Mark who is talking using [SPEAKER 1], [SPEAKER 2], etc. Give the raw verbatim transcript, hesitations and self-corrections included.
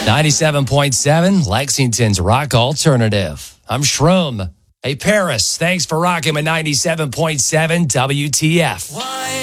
[SPEAKER 1] ninety-seven point seven, Lexington's Rock Alternative. I'm Shroom. Hey, Paris, thanks for rocking with ninety-seven point seven W T F.